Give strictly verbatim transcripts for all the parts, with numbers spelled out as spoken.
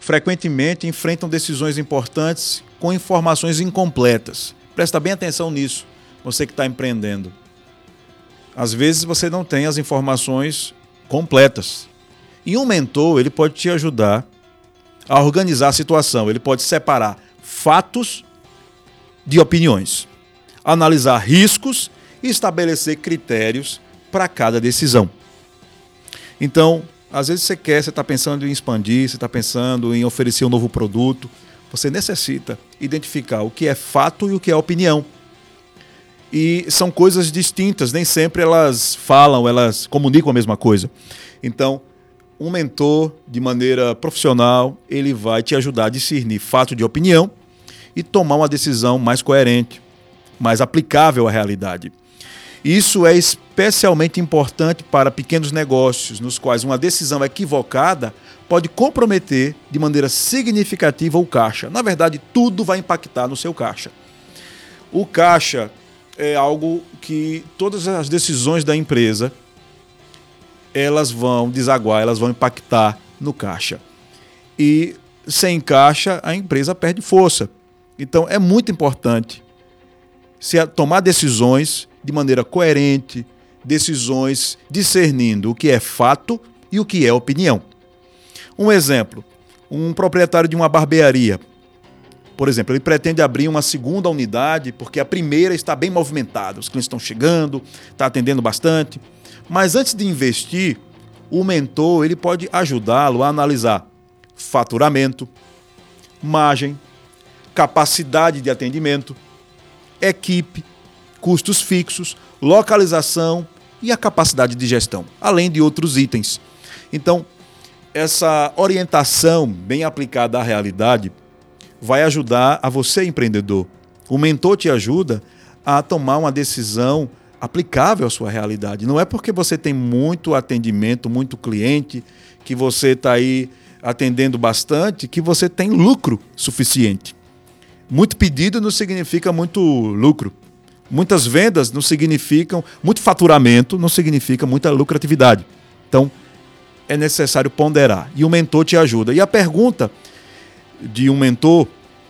frequentemente enfrentam decisões importantes com informações incompletas. Presta bem atenção nisso, você que está empreendendo. Às vezes você não tem as informações completas. E um mentor, ele pode te ajudar a organizar a situação. Ele pode separar fatos de opiniões, analisar riscos e estabelecer critérios para cada decisão. Então, às vezes você quer, você está pensando em expandir, você está pensando em oferecer um novo produto, você necessita identificar o que é fato e o que é opinião. E são coisas distintas, nem sempre elas falam, elas comunicam a mesma coisa. Então, um mentor, de maneira profissional, ele vai te ajudar a discernir fato de opinião e tomar uma decisão mais coerente, mais aplicável à realidade. Isso é especialmente importante para pequenos negócios, nos quais uma decisão equivocada pode comprometer de maneira significativa o caixa. Na verdade, tudo vai impactar no seu caixa. O caixa é algo que todas as decisões da empresa, elas vão desaguar, elas vão impactar no caixa. E sem caixa, a empresa perde força. Então, é muito importante se tomar decisões de maneira coerente, decisões discernindo o que é fato e o que é opinião. Um exemplo, um proprietário de uma barbearia, por exemplo, ele pretende abrir uma segunda unidade porque a primeira está bem movimentada, os clientes estão chegando, está atendendo bastante. Mas antes de investir, o mentor ele pode ajudá-lo a analisar faturamento, margem, capacidade de atendimento, equipe, custos fixos, localização e a capacidade de gestão, além de outros itens. Então, essa orientação bem aplicada à realidade vai ajudar a você, empreendedor. O mentor te ajuda a tomar uma decisão aplicável à sua realidade. Não é porque você tem muito atendimento, muito cliente, que você está aí atendendo bastante, que você tem lucro suficiente. Muito pedido não significa muito lucro. Muitas vendas não significam, muito faturamento não significa muita lucratividade. Então, é necessário ponderar. E o mentor te ajuda. E a pergunta de um mentor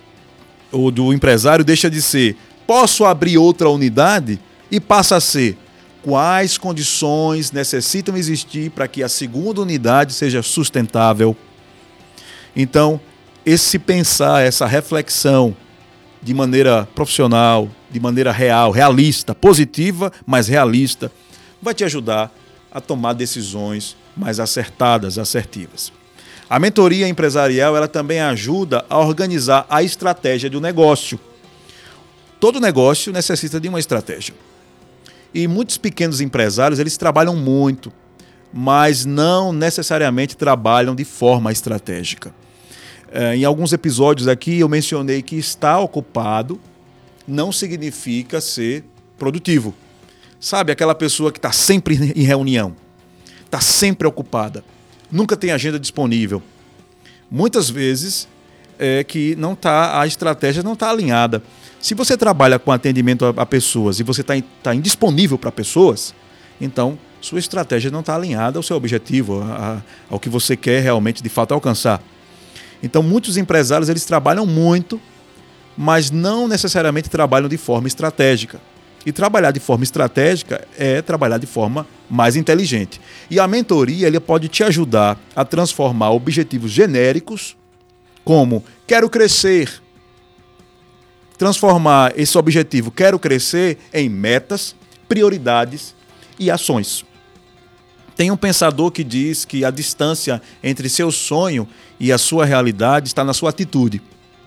ou do empresário deixa de ser: posso abrir outra unidade? E passa a ser: quais condições necessitam existir para que a segunda unidade seja sustentável? Então, esse pensar, essa reflexão de maneira profissional, de maneira real, realista, positiva, mas realista, vai te ajudar a tomar decisões mais acertadas, assertivas. A mentoria empresarial, ela também ajuda a organizar a estratégia do negócio. Todo negócio necessita de uma estratégia. E muitos pequenos empresários, eles trabalham muito, mas não necessariamente trabalham de forma estratégica. Em alguns episódios aqui eu mencionei que estar ocupado não significa ser produtivo. Sabe, aquela pessoa que está sempre em reunião, está sempre ocupada, nunca tem agenda disponível. Muitas vezes é que não tá, a estratégia não está alinhada. Se você trabalha com atendimento a, a pessoas e você está tá indisponível para pessoas, então sua estratégia não está alinhada ao seu objetivo, a, a, ao que você quer realmente de fato alcançar. Então muitos empresários eles trabalham muito, mas não necessariamente trabalham de forma estratégica. E trabalhar de forma estratégica é trabalhar de forma mais inteligente. E a mentoria ele pode te ajudar a transformar objetivos genéricos, como quero crescer, transformar esse objetivo quero crescer em metas, prioridades e ações. Tem um pensador que diz que a distância entre seu sonho e a sua realidade está na sua atitude.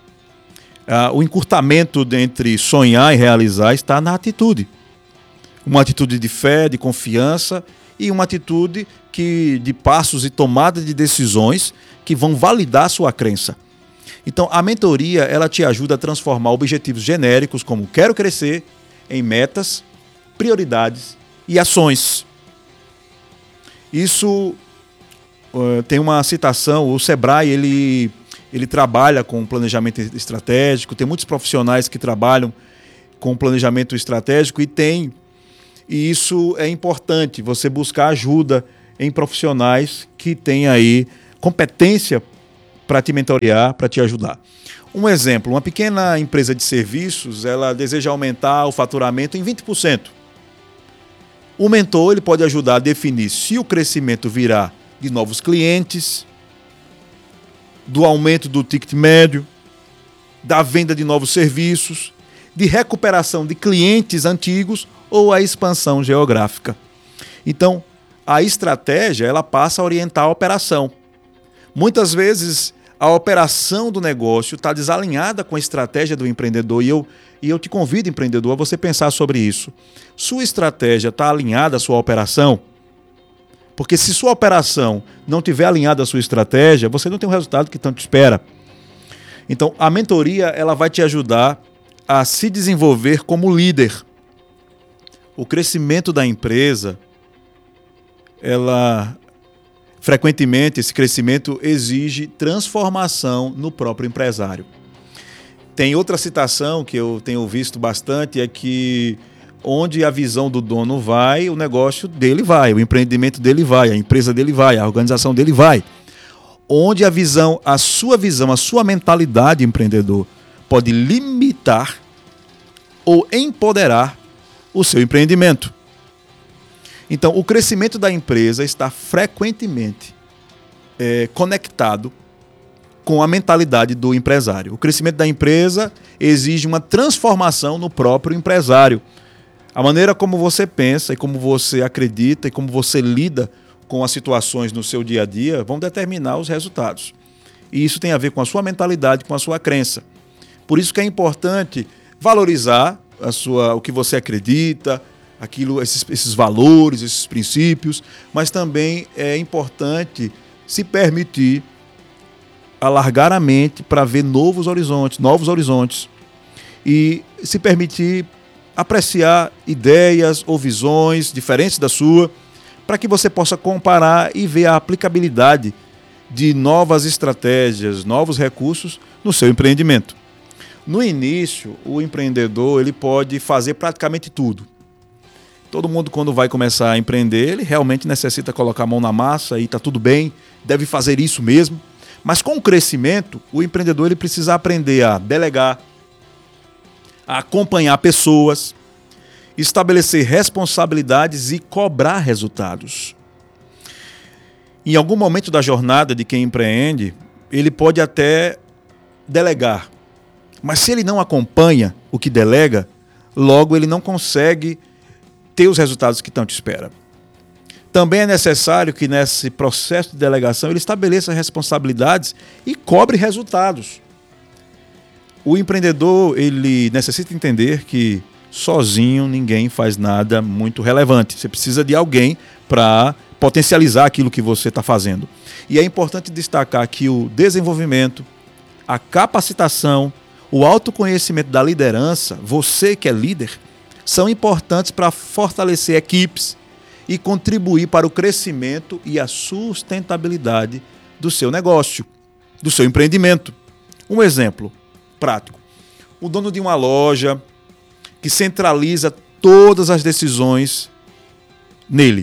Uh, o encurtamento entre sonhar e realizar está na atitude. Uma atitude de fé, de confiança e uma atitude que, de passos e tomada de decisões que vão validar a sua crença. Então, a mentoria ela te ajuda a transformar objetivos genéricos como quero crescer em metas, prioridades e ações. Isso uh, tem uma citação, o Sebrae ele... Ele trabalha com planejamento estratégico, tem muitos profissionais que trabalham com planejamento estratégico e tem, e isso é importante, você buscar ajuda em profissionais que têm aí competência para te mentorear, para te ajudar. Um exemplo, uma pequena empresa de serviços, ela deseja aumentar o faturamento em vinte por cento. O mentor ele pode ajudar a definir se o crescimento virá de novos clientes, do aumento do ticket médio, da venda de novos serviços, de recuperação de clientes antigos ou a expansão geográfica. Então, a estratégia ela passa a orientar a operação. Muitas vezes, a operação do negócio está desalinhada com a estratégia do empreendedor e eu, e eu te convido, empreendedor, a você pensar sobre isso. Sua estratégia está alinhada à sua operação? Porque se sua operação não estiver alinhada à sua estratégia, você não tem o resultado que tanto espera. Então, a mentoria ela vai te ajudar a se desenvolver como líder. O crescimento da empresa, ela frequentemente esse crescimento exige transformação no próprio empresário. Tem outra citação que eu tenho visto bastante, é que onde a visão do dono vai, o negócio dele vai, o empreendimento dele vai, a empresa dele vai, a organização dele vai. Onde a visão, a sua visão, a sua mentalidade empreendedor pode limitar ou empoderar o seu empreendimento. Então, o crescimento da empresa está frequentemente é, conectado com a mentalidade do empresário. O crescimento da empresa exige uma transformação no próprio empresário. A maneira como você pensa e como você acredita e como você lida com as situações no seu dia a dia vão determinar os resultados. E isso tem a ver com a sua mentalidade, com a sua crença. Por isso que é importante valorizar a sua, o que você acredita, aquilo, esses, esses valores, esses princípios, mas também é importante se permitir alargar a mente para ver novos horizontes, novos horizontes e se permitir apreciar ideias ou visões diferentes da sua, para que você possa comparar e ver a aplicabilidade de novas estratégias, novos recursos no seu empreendimento. No início, o empreendedor ele pode fazer praticamente tudo. Todo mundo, quando vai começar a empreender, ele realmente necessita colocar a mão na massa e está tudo bem, deve fazer isso mesmo. Mas com o crescimento, o empreendedor ele precisa aprender a delegar, a acompanhar pessoas, estabelecer responsabilidades e cobrar resultados. Em algum momento da jornada de quem empreende, ele pode até delegar, mas se ele não acompanha o que delega, logo ele não consegue ter os resultados que tanto espera. Também é necessário que nesse processo de delegação ele estabeleça responsabilidades e cobre resultados. O empreendedor ele necessita entender que sozinho ninguém faz nada muito relevante. Você precisa de alguém para potencializar aquilo que você está fazendo. E é importante destacar que o desenvolvimento, a capacitação, o autoconhecimento da liderança, você que é líder, são importantes para fortalecer equipes e contribuir para o crescimento e a sustentabilidade do seu negócio, do seu empreendimento. Um exemplo prático. O dono de uma loja que centraliza todas as decisões nele.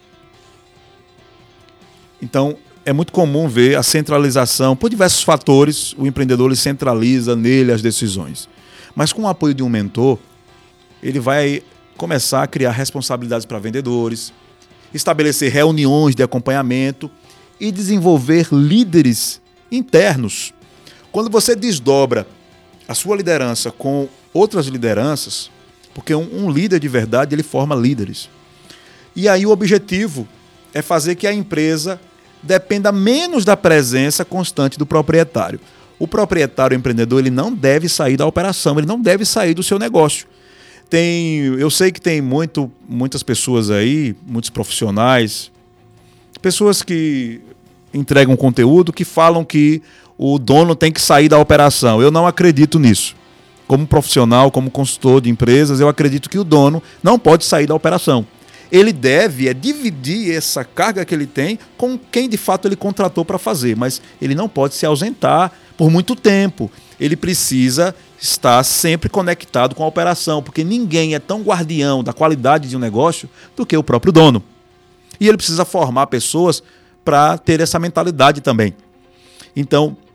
Então, é muito comum ver a centralização, por diversos fatores, o empreendedor ele centraliza nele as decisões. Mas com o apoio de um mentor, ele vai começar a criar responsabilidades para vendedores, estabelecer reuniões de acompanhamento e desenvolver líderes internos. Quando você desdobra a sua liderança com outras lideranças, porque um, um líder de verdade, ele forma líderes. E aí o objetivo é fazer que a empresa dependa menos da presença constante do proprietário. O proprietário o empreendedor ele não deve sair da operação, ele não deve sair do seu negócio. Tem, eu sei que tem muito, muitas pessoas aí, muitos profissionais, pessoas que entregam conteúdo que falam que o dono tem que sair da operação. Eu não acredito nisso. Como profissional, como consultor de empresas, eu acredito que o dono não pode sair da operação. Ele deve é dividir essa carga que ele tem com quem de fato ele contratou para fazer, mas ele não pode se ausentar por muito tempo. Ele precisa estar sempre conectado com a operação, porque ninguém é tão guardião da qualidade de um negócio do que o próprio dono. E ele precisa formar pessoas para ter essa mentalidade também. Então,